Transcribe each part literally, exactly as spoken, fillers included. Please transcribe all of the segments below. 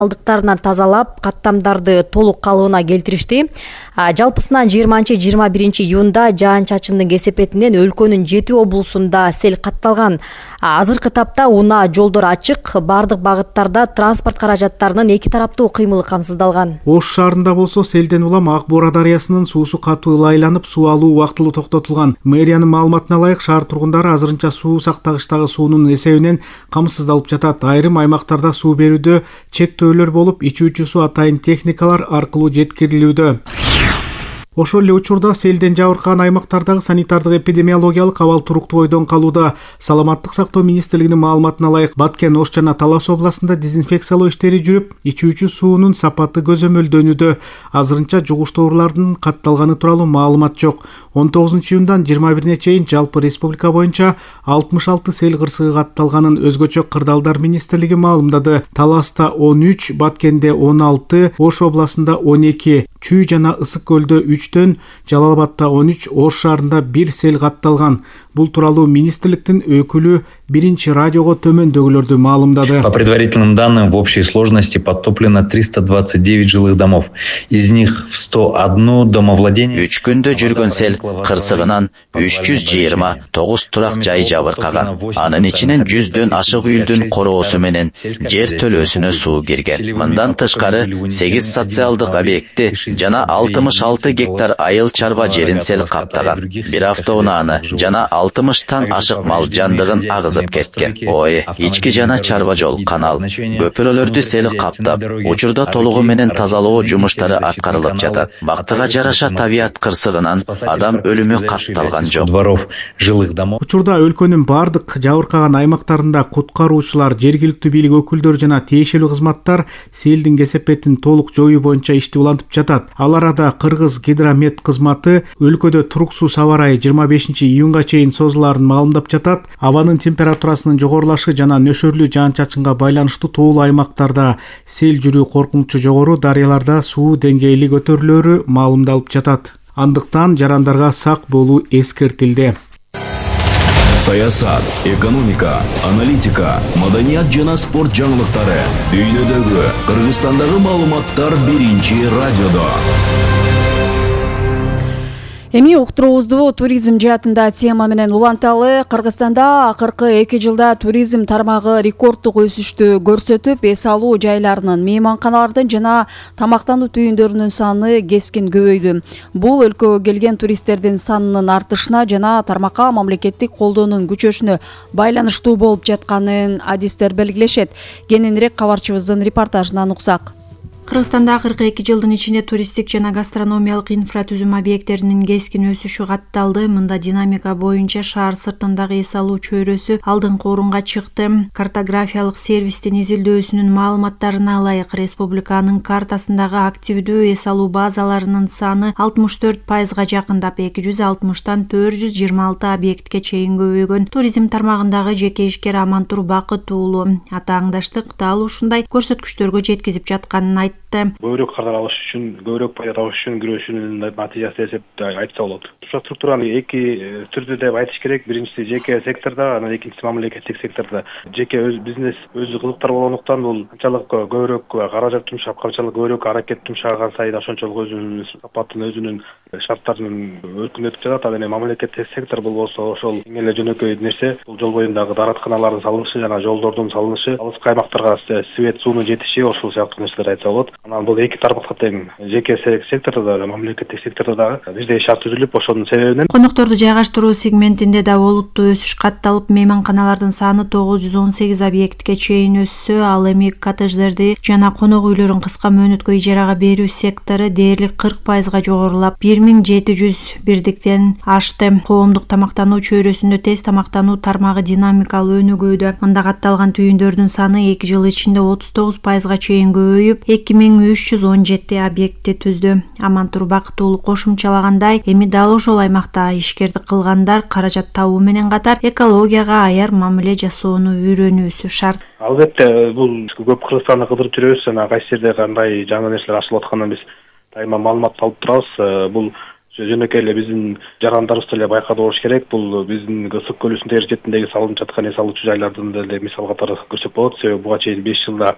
калдыктарынан тазалап, каттамдарды толук калыбына келтиришти. Жалпысынан жыйырманчы жыйырма биринчи июнда жаан-чачындын кесепетинен өлкөнүн жети облусунда сел катталган. Азыркы тапта унаа жолдор ачык, бардык багыттарда транспорт каражаттарынын эки тараптуу кыймылы камсыздалган. Ош шаарында болсо селден улам Ак Бура дарыясынын суусу катуу ылайланып, суу алуу убактылуу токтотулган. Мэриянын маалыматына ылайык, шаар тургундары азырынча суу сактагычтагы суунун эсебинен камсыздалып жатат. Айрым аймактарда суу берүүдө чектөөлөр болуп, ичүүчү суу атайын техникалар аркылуу жеткирилүүдө. Ошол эле учурда селден жабыркаган аймактардагы санитардык эпидемиологиялык абал туруктуу бойдон калууда. Саламаттык сактоо министрлигинин маалыматына ылайык, Баткен, Ош жана Талас областында дезинфекциялоо иштери жүрүп, ичүүчү суунун сапаты көзөмөлдөнүүдө. Азырынча жугуштуу оорулардын катталганы тууралуу маалымат жок. он тогузунчу июндан жыйырма бирине чейин жалпы республика боюнча алтымыш алты сел кырсыгы катталганын өзгөчө Кырдаалдар министрлиги маалымдады. Таласта он үч, Баткенде он алты, Ош областында он эки, Чүй жана Ысык көлдө үчтөн, Жалал Абадта он үч, Ош шаарында бир сел катталган. Бул тууралуу министрликтин өкүлү биринчи радиого төмөндөгүлөрдү маалымдады. По предварительным данным, в общей сложности подтоплено триста двадцать девять жилых домов. Из них в сто одно домовладение. Үч күндө жүргөн сел кырсыгынан үч жүз жыйырма тогуз турак жай жабыркаган. Анын ичинен жүздөн ашык үйүлдүн короосу менен жер төлөөсүнө суу кирген. Мындан тышкары сегиз социалдык объекти жана алтымыш алты гектар айыл чарба жерин сел каптаган. Бир автоунааны жана алтымыштан ашык мал жандыгын агызып кеткен. Ой, ички жана чарба жол, канал, көпүрөлөрдү сел каптап, учурда толугу менен тазалоо жумуштары аткарылып жатат. Бактыга жараша табият кырсыгынан адам өлүмү катталган жок. Учурда өлкөнүн бардык жабыркаган аймактарында куткаруучулар, жергиликтүү бийлик өкүлдөрү жана тиешелүү кызматтар селдин кесепетин толук жоюу боюнча ишти улантып жатат. Ал арада Кыргыз гидромет кызматы өлкөдө турук суу сабарайы жыйырма бешинчи июнга чейин созулаарын маалымдап жатат. Абанын температурасынын жогорулашы жана нөшөрлүү жаан-чачынга байланыштуу тоолуу аймактарда сел жүрүү коркунучу жогору, дарыяларда суу деңгээли көтөрүлөрү маалымдалып жатат. Андыктан жарандарга сак болуу эскертилди. Саясат, экономика, аналитика, маданият жана спорт жаңылыктары, дүйнөдөгү, Кыргызстандагы маалыматтар биринчи радиодо. Эми уктуруубузду туризм жаатында тема менен уланталы. Кыргызстанда акыркы эки жылда туризм тармагы рекорддук өсүштү көрсөтүп, эс алуу жайларынын, мейманканалардын жана тамактануу түйүндөрүнүн саны кескин көбөйдү. Бул өлкөгө келген туристтердин санынын артышына жана тармакка мамлекеттик колдоонун күчөшүнө байланыштуу болуп жатканын адистер белгилешет. Кененирээк кабарчыбыздын репортажынан уксак. Кыргызстанда акыркы эки жылдын ичинде туристтик жана гастрономиялык инфратүзүм объекттеринин кескин өсүшү катталды. Мында динамика боюнча шаар сыртындагы эс алуу чөйрөсү алдыңкы орунга чыкты. Картографиялык сервистин изилдөөсүнүн маалыматтарына ылайык, республиканын картасындагы активдүү эс алуу базаларынын саны алтымыш төрт пайызга жакындап, эки жүз алтымыштан төрт жүз жыйырма алты объектке чейин көбөйгөн. Туризм тармагындагы жеке ишкер Амантур Бакыт уулу ата аңдаштык дал ушундай көрсөткүчтөргө жеткизип жатканын айтты. Көбүрөөк кадар алыш үчүн, көбүрөөк пайда табыш үчүн күрөшүүнүн натыйжасы деп айтса болот. Инфраструктураны эки түрдө деп айтыш керек. Биринчиси жеке секторда, анан экинчиси мамлекеттик секторда. Жеке өз бизнес өзү кызыктар болгондуктан бул канчалык көбүрөөк каражат жумшап, канчалык көбүрөөк аракет жумшаган сайын ошончолук өзүнүн сапатын, өзүнүн шарттарын өркүндөтүп жатат. Ал эми мамлекеттик сектор болсо ошол эң эле жөнөкөй нерсе, бул жол боюндагы дааратканалардын салынышы жана жолдордун салынышы, алыскы аймактарга свет, суунун жетиши, ошол сыяктуу нерселер айтса болот. Анан бул эки тармакта тең, жеке сектордо да, мамлекеттик сектордо да бирдей шарт түзүлүп, ошонун себебинен конокторду жайгаштыруу сегментинде да олуттуу өсүш катталып, мейманканалардын саны тогуз жүз он сегиз объектке чейин өссө, ал эми коттедждерди жана конок үйлөрүн кыска мөөнөткө ижарага берүү сектору дээрлик кырк пайызга жогорулап, бир миң жети жүз бирдиктен ашты. Коомдук тамактануу чөйрөсүндө тез тамактануу тармагы динамикалуу өнүгүүдө. Мында катталган түйүндөрдүн саны эки жыл ичинде отуз тогуз пайызга чейин көбөйүп, эки миң үч жүз он жети объектти түздү. Амантур Бакыт уулу кошумчалагандай, эми дал ошол аймакта ишкердик кылгандар каражат табуу менен катар экологияга аяр мамиле жасоону үйрөнүүсү шарт. Албетте, бул көп Кыргызстанды кыдырып жүрөбүз, жана кайсы жерде кандай жаңы нерселер ашылып атканын биз дайыма маалымат алып турабыз. Бул жөнөкөй эле биздин жарандарыбыз деле байкады болуш керек. Бул биздин Ысык көлүнүн тегерчетиндеги салынып жаткан эс алуучу жайлардын деле мисал катары көрсөк болот. Себеби буга чейин беш жылда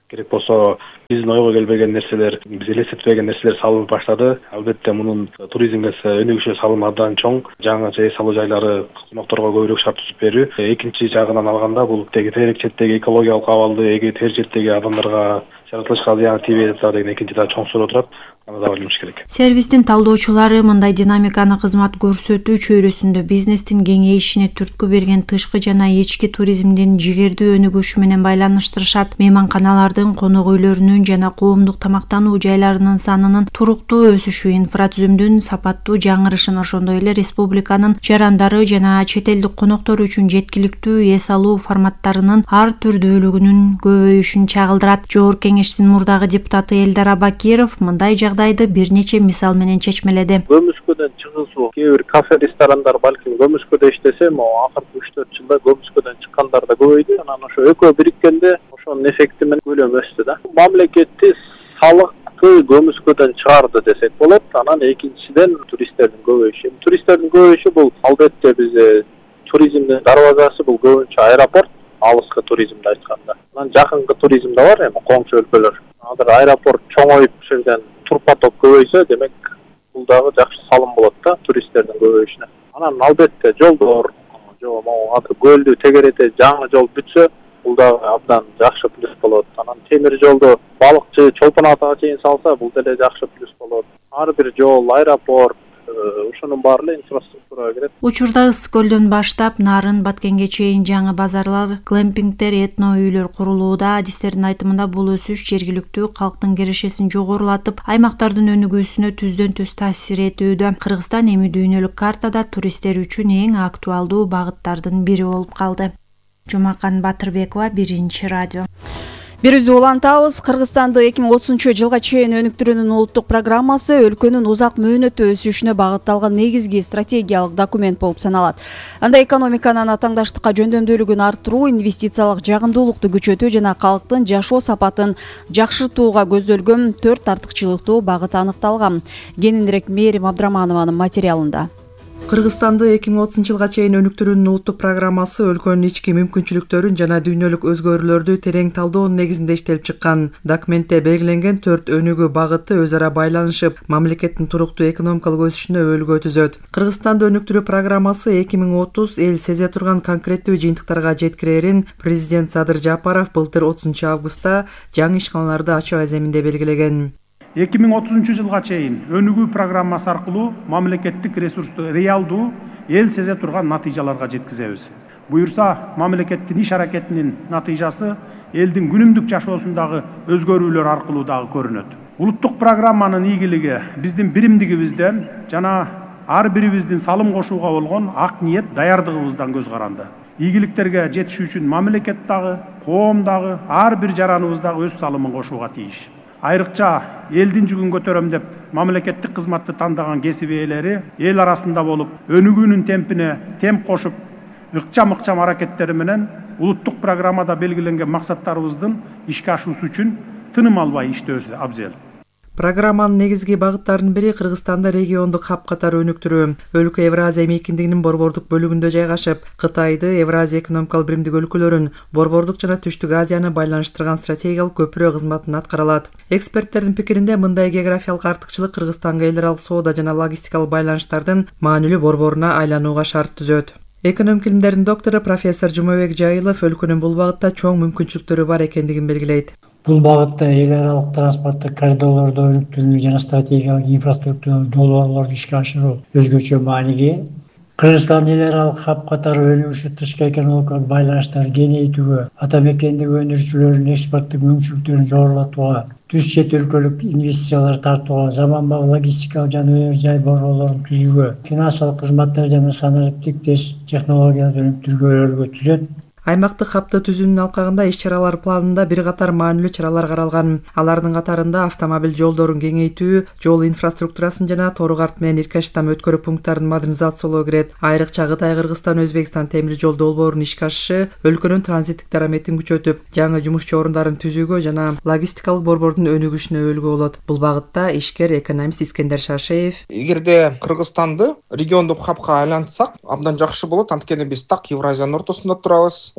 керек болсо биздин ойго келбеген нерселер, биз элестетпеген нерселер салынып баштады. Албетте мунун туризмге өнүгүшү салымы абдан чоң. Жаңы эс алуу жайлары конокторго көбүрөөк шарт түзүп берүү. Экинчи жагынан алганда бул теги терек четтеги экологиялык абалды, эги тер четтеги адамдарга жаратылышка зыян тийбей атат деген экинчи да чоң суроо турат. Аны да ойлонуш керек. Сервистин талдоочулары мындай динамиканы кызмат көрсөтүү чөйрөсүндө бизнестин кеңейишине түрткү берген тышкы жана ички туризмдин жигердүү өнүгүшү менен байланыштырышат. Мейманканалардын, конок үйлөрүнүн жана коомдук тамактануу жайларынын санынын туруктуу өсүшү, инфратүзүмдүн сапаттуу жаңырышын, ошондой эле республиканын жарандары жана чет элдик коноктор үчүн жеткиликтүү эс алуу форматтарынын ар түрдүүлүгүнүн көбөйүшүн чагылдырат. Жогорку кеңештин мурдагы депутаты Элдар Абакиров мындай жагдайды бир нече мисал менен чечмеледи. Көмүскөдөн чыгуусу кээ бир кафе ресторандар балким көмүскөдө иштесе, могу акыркы үч төрт жылда көмүскөдөн чыккандар да көбөйдү. Анан ошо экөө бириккенде ошонун эффекти менен көлөм өстү да. Мамлекетти салыкты көмүскөдөн чыгарды десек болот. Анан экинчиден туристтердин көбөйүшү. Туристтердин көбөйүшү бул албетте биз туризмдин дарбазасы, бул көбүнчө аэропорт, алыскы туризмди айтканда. Анан жакынкы туризм да бар, эми коңшу өлкөлөр. Азыр аэропорт чоңоюп ошол жерден турпоток көбөйсө, демек бул дагы жакшы салым болот да туристтердин көбөйүшүнө. Анан албетте жолдор, жол могу азыр көлдү тегерете жаңы жол бүтсө, бул дагы абдан жакшы плюс болот. Анан темир жолду балыкчы Чолпон атага чейин салса, бул деле жакшы плюс болот. Ар бир жол, аэропорт, ошонун баары эле инфраструктурага кирет. Учурда Ысык көлдөн баштап Нарын, Баткенге чейин жаңы базарлар, глэмпингдер, этно үйлөр курулууда. Адистердин айтымында бул өсүш жергиликтүү калктын кирешесин жогорулатып, аймактардын өнүгүүсүнө түздөн түз таасир этүүдө. Кыргызстан эми дүйнөлүк картада туристтер үчүн эң актуалдуу багыттардын бири болуп калды. Жумакан Батырбекова, Биринчи радио. Бир үзүп улантабыз. Кыргызстанды эки миң отузунчу жылга чейин өнүктүрүүнүн улуттук программасы өлкөнүн узак мөөнөттүү өсүшүнө багытталган негизги стратегиялык документ болуп саналат. Анда экономиканын атаңдаштыкка жөндөмдүүлүгүн арттыруу, инвестициялык жагымдуулукту күчөтүү жана калктын жашоо сапатын жакшыртууга көздөлгөн төрт артыкчылыктуу багыт аныкталган. Кененирээк Мээрим Абдраманованын материалында. Кыргызстанды эки миң отузунчу жылга чейин өнүктүрүүнүн улуттук программасы өлкөнүн ички мүмкүнчүлүктөрүн жана дүйнөлүк өзгөрүүлөрдү терең талдоонун негизинде иштелип чыккан. Документте белгиленген төрт өнүгүү багыты өз ара байланышып, мамлекеттин туруктуу экономикалык өсүшүнө өбөлгө түзөт. Кыргызстанды өнүктүрүү программасы эки миң отуз эл сезе турган конкреттүү жыйынтыктарга жеткирерин президент Садыр Жапаров былтыр отузунчу августта жаңы ишканаларды ачуу аземинде белгилеген. эки миң отузунчу жылга чейин өнүгүү программасы аркылуу мамлекеттик ресурсту реалдуу эл сезе турган натыйжаларга жеткизебиз. Буюрса, мамлекеттин иш аракетинин натыйжасы элдин күнүмдүк жашоосундагы өзгөрүүлөр аркылуу дагы көрүнөт. Улуттук программанын ийгилиги биздин биримдигибизден жана ар бирибиздин салым кошууга болгон ак ниет, даярдыгыбыздан көз каранды. Ийгиликтерге жетишүү үчүн мамлекет дагы, коом дагы, ар бир жараныбыз дагы өз салымын кошууга тийиш. Айрыкча элдин жүгүн көтөрөм деп мамлекеттик кызматты тандаган кесип ээлери эл арасында болуп, өнүгүүнүн темпине темп кошуп, ыкчам-ыкчам аракеттери менен улуттук программада белгиленген максаттарыбыздын ишке ашуусу үчүн тыным албай иштөөсү абзел. Программанын негизги багыттарынын бири Кыргызстанда региондук хаб катары өнүктүрүү. Өлкө Евразия мейкиндигинин борбордук бөлүгүндө жайгашып, Кытайды, Евразия экономикалык биримдик өлкөлөрүн, борбордук жана Түштүк Азияны байланыштырган стратегиялык көпүрө кызматын аткара алат. Эксперттердин пикиринде мындай географиялык артыкчылык Кыргызстанга эл аралык соода жана логистикалык байланыштардын маанилүү борборуна айланууга шарт түзөт. Экономик илимдердин доктору профессор Жумабек Жайылов өлкөнүн бул багытта чоң мүмкүнчүлүктөрү бар экендигин белгилейт. Бул багытта эл аралык транспорттук коридорлорду өнүктүрүү жана стратегиялык инфраструктура долбоорлорду ишке ашыруу өзгөчө мааниге. Кыргызстан эл аралык хаб катары өнүгүшү тышкы экономикалык байланыштарды кеңейтүүгө, ата мекендеги өндүрүүчүлөрдүн экспорттук мүмкүнчүлүктөрүн жогорулатууга, түз чет өлкөлүк инвестициялар тартууга, заманбап логистикалык жана өнөр жай борборлорун түзүүгө, финансылык кызматтар жана санариптик технологияларды өнүктүрүүгө өргө түзөт. Аймактык хабты түзүүнүн алкагында иш-чаралар планында бир катар маанилүү чаралар каралган. Алардын катарында автомобиль жолдорун кеңейтүү, жол инфраструктурасын жана Торугарт менен Иркаштам өткөрүү пункттарын модернизациялоо кирет. Айрыкча Кытай, Кыргызстан, Өзбекстан темир жол долбоорунун ишке ашышы өлкөнүн транзиттик дараметин күчөтүп, жаңы жумушчу орундарын түзүүгө жана логистикалык борбордун өнүгүшүнө өбөлгө болот. Бул багытта ишкер экономист Искендер Шашеев: Эгерде Кыргызстанды региондук хабка айлантсак, абдан жакшы болот. Анткени биз так Евразиянын ортосунда турабыз.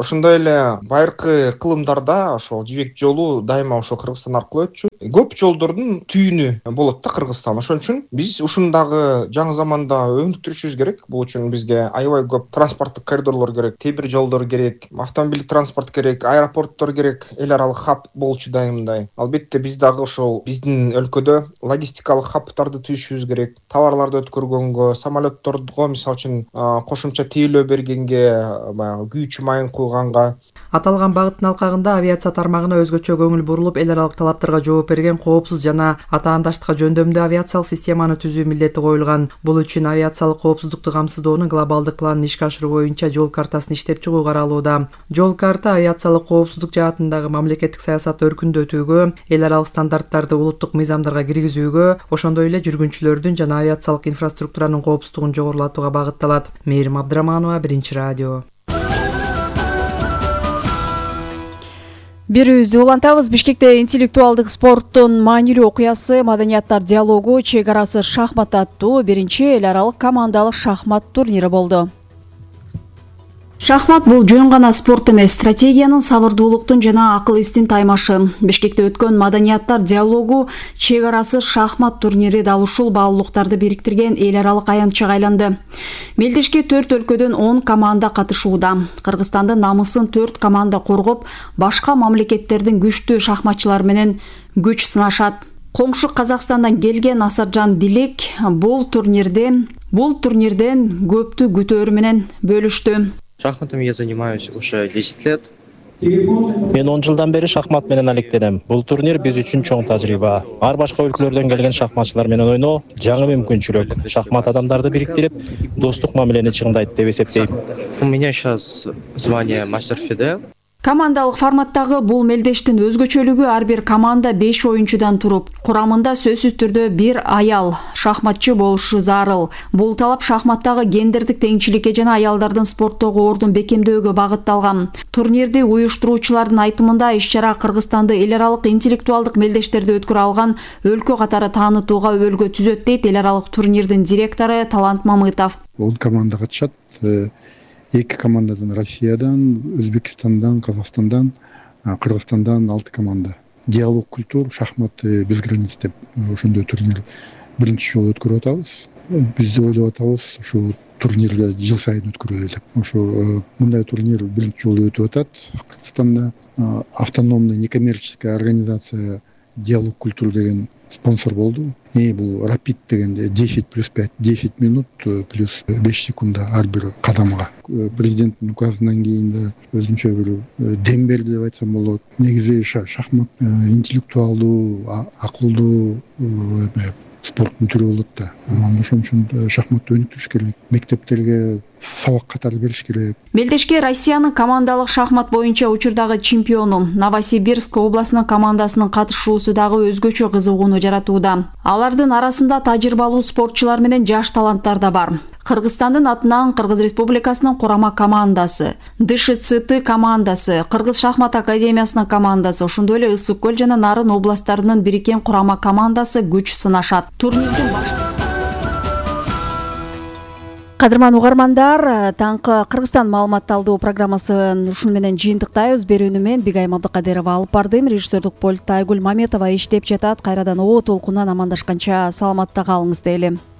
Ошондой эле байыркы кылымдарда ошол жибек жолу дайыма ошо Кыргызстан аркылуу өтчү. Көп жолдордун түйүнү болот да Кыргызстан. Ошон үчүн биз ушундагы жаңы заманда өнүктүрүшүбүз керек. Бул үчүн бизге аябай көп транспорттук коридорлор керек, темир жолдор керек, автомобиль транспорт керек, аэропорттор керек, эл аралык хаб болчу дайымдай. Албетте биз дагы ошол биздин өлкөдө логистикалык хабтарды түзүшүбүз керек. Товарларды өткөргөнгө, самолетторго мисалы үчүн кошумча тейлөө бергенге, баягы күйүүчү майын куйганга. Аталган багыттын алкагында авиация тармагына өзгөчө көңүл бурулуп, эл аралык талаптарга жооп берген коопсуз жана атаандаштыкка жөндөмдүү авиациялык системаны түзүү милдети коюлган. Бул үчүн авиациялык коопсуздукту камсыздоонун глобалдык планын ишке ашыруу боюнча жол картасын иштеп чыгуу каралууда. Жол карта авиациялык коопсуздук жаатындагы мамлекеттик саясатты өркүндөтүүгө, эл аралык стандарттарды улуттук мыйзамдарга киргизүүгө, ошондой эле жүргүнчүлөрдүн жана авиациялык инфраструктуранын коопсуздугун жогорулатууга багытталат. Мээрим Абдыраманова, Биринчи радио. Берүүбүздү улантабыз. Бишкекте интеллектуалдык спорттун маанилүү окуясы Маданияттар диалогу чек арасы шахмат аттуу биринчи эл аралык командалык шахмат турнири болду. Шахмат бул жөн гана спорт эмес, стратегиянын, сабырдуулуктун жана акыл эстин таймашы. Бишкекте өткөн Маданияттар диалогу чек арасы шахмат турнири да ушул баалуулуктарды бириктирген эл аралык аянтчага айланды. Мелдешке төрт өлкөдөн он команда катышууда. Кыргызстандын намысын төрт команда коргоп, башка мамлекеттердин күчтүү шахматчылары менен күч сынашат. Коңшу Казакстандан келген Асаржан Дилек бул турнирде бул турнирден көптү күтөөрү менен бөлүштү. Шахматами я занимаюсь уже десять лет. Мен он жылдан бери шахмат менен алектенем. Бул турнир биз үчүн чоң тажрыйба. Ар башка өлкөлөрдөн келген шахматчылар менен ойноо жаңы мүмкүнчүлүк. Шахмат адамдарды бириктирип, достук мамилени чыңдайт деп эсептейм. У меня сейчас звание мастер Фиде. Командалык форматтагы бул мелдештин өзгөчөлүгү ар бир команда беш оюнчудан туруп, курамында сөзсүз түрдө бир аял шахматчы болушу зарыл. Бул талап шахматтагы гендердик теңчиликке жана аялдардын спорттогу ордун бекемдөөгө багытталган. Турнирди уюштуруучулардын айтымында иш-чара Кыргызстанды эл аралык интеллектуалдык мелдештерди өткөрө алган өлкө катары таанытууга өбөлгө түзөт дейт эл аралык турнирдин директору Талант Мамытов. он команда катышат. Эки командадан Россиядан, Өзбекстандан, Казакстандан, Кыргызстандан алты команда. Диалог культур, шахмат без границ деп ошондой турнир биринчи жолу өткөрүп атабыз. Биз да ойлоп атабыз ушу турнирди жыл сайын өткөрөлү деп. Ошо мындай турнир биринчи жолу өтүп атат. Кыргызстанда автономный некоммерческая организация Диалог культур деген спонсор болду. И бул рапид дегенде десять плюс пять, десять минут плюс беш секунда ар бир кадамга. Президенттин указынан кийин да өзүнчө бир дем берди деп айтсам болот. Негизи шахмат интеллектуалдуу, акылдуу спорттун түрү болот да. Ошон үчүн шахматты өнүктүрүш керек. Мектептерге сабак катары бериш керек. Мелдешке Россиянын командалык шахмат боюнча учурдагы чемпиону Новосибирск областынын командасынын катышуусу дагы өзгөчө кызыгууну жаратууда. Алардын арасында тажрыйбалуу спортчулар менен жаш таланттар да бар. Кыргызстандын атынан Кыргыз Республикасынын курама командасы, ДШЦТ командасы, Кыргыз шахмат академиясынын командасы, ошондой эле Ысык көл жана Нарын областтарынын бириккен курама командасы күч сынашат. Турнирдин баш Кадырман угармандар, таңкы Кыргызстан маалымат алуу программасын ушун менен жыйынтыктайбыз. Берүүнү мен Бигайым Абдыкадырова алып бардым. Режиссердик пультта Айгүл Маметова иштеп жатат. Кайрадан о толкундан амандашканча саламатта калыңыз дейли.